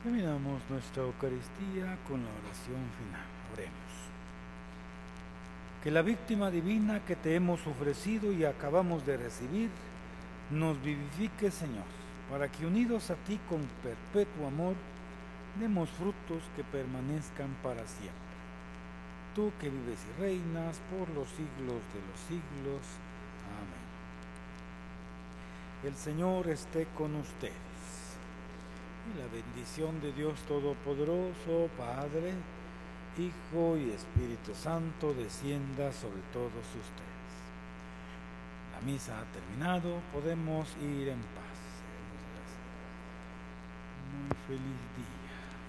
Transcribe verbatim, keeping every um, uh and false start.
Terminamos nuestra Eucaristía con la oración final. Oremos. Que la víctima divina que te hemos ofrecido y acabamos de recibir nos vivifique, Señor, para que unidos a ti con perpetuo amor demos frutos que permanezcan para siempre. Tú que vives y reinas por los siglos de los siglos. Amén. El Señor esté con ustedes. Y la bendición de Dios Todopoderoso, Padre, Hijo y Espíritu Santo descienda sobre todos ustedes. La misa ha terminado, podemos ir en paz. Muy feliz día.